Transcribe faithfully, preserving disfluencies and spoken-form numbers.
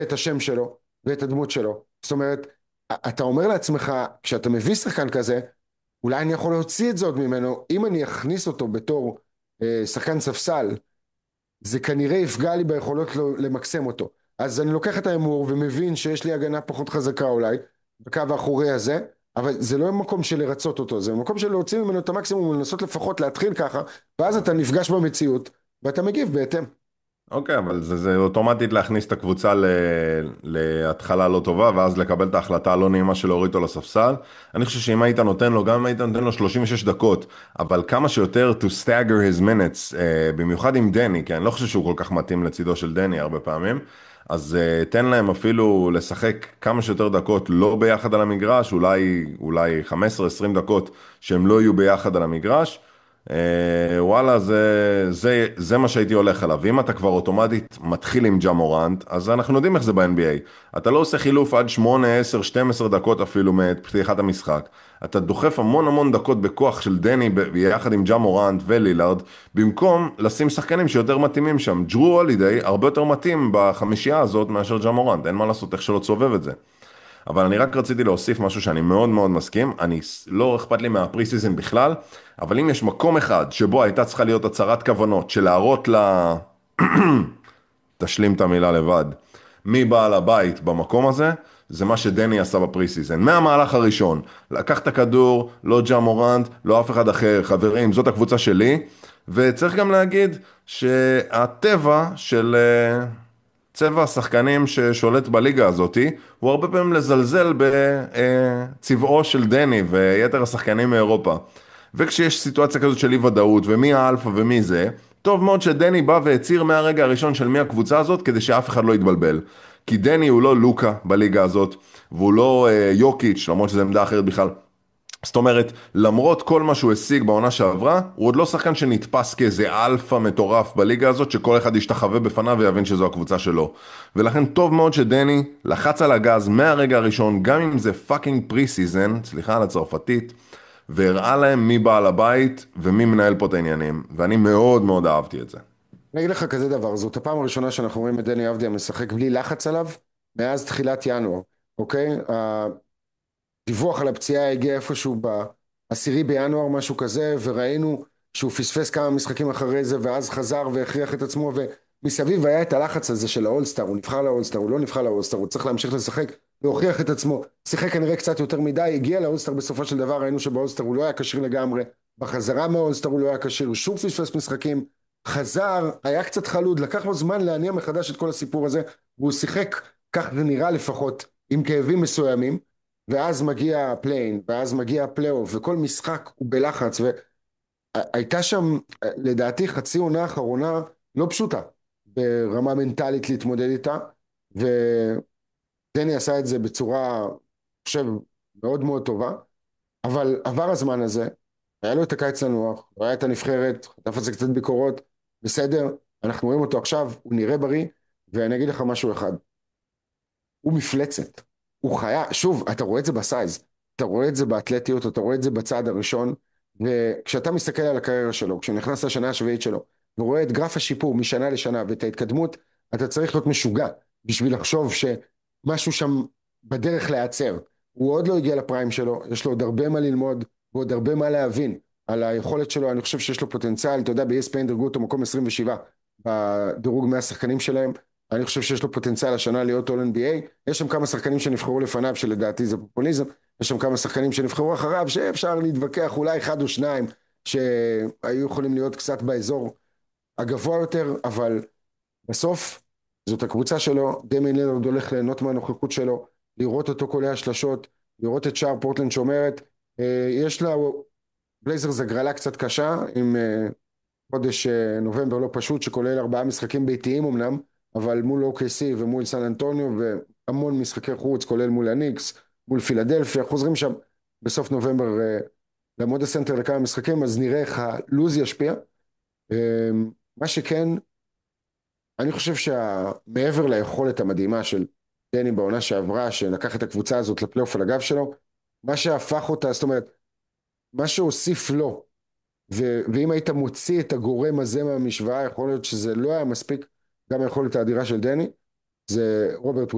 את השם שלו ואת הדמות שלו. זאת אומרת, אתה אומר לעצמך, כשאתה מביא שחקן כזה, אולי אני יכול להוציא את זאת ממנו, אם אני אכניס אותו בתור אה, שחקן ספסל, זה כנראה יפגע לי ביכולות לו- למקסם אותו. אז אני לוקח את האמור ומבין שיש לי הגנה פחות חזקה אולי, בקו האחורי הזה, אבל זה לא מקום של לרצות אותו, זה מקום של להוציא ממנו את המקסימום ולנסות לפחות להתחיל ככה, ואז אתה נפגש במציאות ואתה מגיב בהתאם. אוקיי, אבל זה, זה אוטומטית להכניס את הקבוצה ל, להתחלה לא טובה, ואז לקבל את ההחלטה הלא נעימה של להוריד אותו לספסל. אני חושב שאם היית נותן לו, גם אם היית נותן לו שלושים ושש דקות, אבל כמה שיותר to stagger his minutes, אה, במיוחד עם דני, כי אני לא חושב שהוא כל כך מתאים לצידו של דני הרבה פעמים, אז אה, תן להם אפילו לשחק כמה שיותר דקות לא ביחד על המגרש, אולי, אולי חמש עשרה עשרים דקות שהם לא יהיו ביחד על המגרש. אה, וואלה, זה, זה, זה מה שהייתי הולך עליו. אם אתה כבר אוטומטית מתחיל עם ג'ה מורנט, אז אנחנו יודעים איך זה ב-אן בי איי. אתה לא עושה חילוף עד שמונה, עשר, שתים עשרה דקות אפילו מפתיחת המשחק. אתה דוחף המון המון דקות בכוח של דני ביחד עם ג'ה מורנט ולילארד, במקום לשים שחקנים שיותר מתאימים שם. ג'רו הולידיי הרבה יותר מתאים בחמישייה הזאת מאשר ג'ה מורנט. אין מה לעשות, איך שלא תסובב את זה. אבל אני רק רציתי להוסיף משהו שאני מאוד מאוד מסכים, אני לא אכפת לי מהפרי סיזן בכלל, אבל אם יש מקום אחד שבו הייתה צריכה להיות הצהרת כוונות של להראות לה, תשלים את המילה לבד, מי בעל הבית במקום הזה, זה מה שדני עשה בפרי סיזן. מהמהלך הראשון, לקח את הכדור, לא ג'ה מורנט, לא אף אחד אחר, חברים, זאת הקבוצה שלי, וצריך גם להגיד שהטבע של... אה, צבע השחקנים ששולט בליגה הזאתי, הוא הרבה פעמים לזלזל בצבעו של דני ויתר השחקנים מאירופה. וכשיש סיטואציה כזאת של אי ודאות ומי האלפא ומי זה, טוב מאוד שדני בא והצהיר מהרגע הראשון של מי הקבוצה הזאת כדי שאף אחד לא יתבלבל. כי דני הוא לא לוקה בליגה הזאת, והוא לא אה, יוקיץ', למרות שזו עמדה אחרת בכלל. זאת אומרת, למרות כל מה שהוא השיג בעונה שעברה, הוא עוד לא שחקן שנתפס כאיזה אלפא מטורף בליגה הזאת, שכל אחד ישתחווה בפניו ויבין שזו הקבוצה שלו. ולכן טוב מאוד שדני לחץ על הגז מהרגע הראשון, גם אם זה פאקינג פרי סיזן, סליחה על הצרפתית, והראה להם מי בעל הבית ומי מנהל פה את העניינים. ואני מאוד מאוד אהבתי את זה. אני אגיד לך כזה דבר, זאת הפעם הראשונה שאנחנו רואים את דני אבדיה משחק בלי לחץ עליו, מאז תחילת ינואר, אוקיי? הדיווח על הפציעה הגיע איפשהו בעשירי בינואר, משהו כזה, וראינו שהוא פספס כמה משחקים אחרי זה, ואז חזר והכריח את עצמו, ומסביב היה את הלחץ הזה של האולסטאר, הוא נבחר לאולסטאר, הוא לא נבחר לאולסטאר, הוא צריך להמשיך לשחק, להוכיח את עצמו, שיחק כנראה קצת יותר מדי, הגיע לאולסטאר בסופו של דבר, ראינו שבאולסטאר הוא לא היה כשיר לגמרי, בחזרה מהאולסטאר הוא לא היה כשיר, שוב פספס משחקים, חזר, היה קצת חלוד, לקח לו זמן להניע מחדש את כל הסיפור הזה, והוא שיחק, כך זה נראה לפחות, עם כאבים מסוימים, ואז מגיע הפליין, ואז מגיע הפלייאוף, וכל משחק הוא בלחץ, והייתה שם, לדעתי, חצי עונה אחרונה לא פשוטה, ברמה מנטלית להתמודד איתה, ודני עשה את זה בצורה, אני חושב, מאוד מאוד טובה, אבל עבר הזמן הזה, היה לו את הקיץ לנוח, הוא היה את הנבחרת, חטף על זה קצת ביקורות, בסדר, אנחנו רואים אותו עכשיו, הוא נראה בריא, ואני אגיד לך משהו אחד, הוא מפלצת, הוא חיה, שוב, אתה רואה את זה בסייז, אתה רואה את זה באתלטיות, אתה רואה את זה בצעד הראשון, וכשאתה מסתכל על הקריירה שלו, כשהוא נכנס לשנה השביעית שלו, ורואה את גרף השיפור משנה לשנה ואת ההתקדמות, אתה צריך להיות משוגע בשביל לחשוב שמשהו שם בדרך להיעצר. הוא עוד לא הגיע לפריים שלו, יש לו עוד הרבה מה ללמוד, ועוד הרבה מה להבין על היכולת שלו, אני חושב שיש לו פוטנציאל, אתה יודע, ב-אי אס פי אן דירגו אותו מקום עשרים ושבע בדירוג מאה השחקנים שלהם, אני חושב שיש לו פוטנציאל השנה להיות All אן בי איי, יש שם כמה שחקנים שנבחרו לפניו שלדעתי זה פופוליזם, יש שם כמה שחקנים שנבחרו אחריו שאפשר להתווכח אולי אחד או שניים שהיו יכולים להיות קצת באזור הגבוה יותר, אבל בסוף זאת הקבוצה שלו, דמיין לילארד הולך ליהנות מהנוכחות שלו, לראות אותו קולע שלשות, לראות את שער פורטלנד שומרת, אה, יש לה בלייזרס הגרלה קצת קשה עם אה, חודש אה, נובמבר לא פשוט שכולל ארבעה משחקים ביתיים אמנם, אבל מול או קיי סי ומול סן אנטוניו והמון משחקי חוץ כולל מול הניקס, מול פילדלפיה, חוזרים שם בסוף נובמבר אה, לעמוד הסנטר לכמה משחקים, אז נראה איך הלוז ישפיע. אה, מה שכן, אני חושב שמעבר ליכולת המדהימה של דני בעונה שעברה, שלקח את הקבוצה הזאת לפלייאוף על הגב שלו, מה שהפך אותה, זאת אומרת, מה שהוסיף לו, ו- ואם היית מוציא את הגורם הזה מהמשוואה, יכול להיות שזה לא היה מספיק, גם היכולת האדירה של דני, זה רוברט